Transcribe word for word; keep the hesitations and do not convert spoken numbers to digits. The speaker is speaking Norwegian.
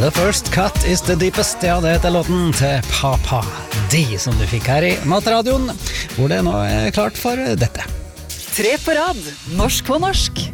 The First Cut is the Deepest. Ja, det heter låten til Papa D, som du fikk her i Matradioen, hvor det nå er klart for dette. Tre på rad, norsk på norsk.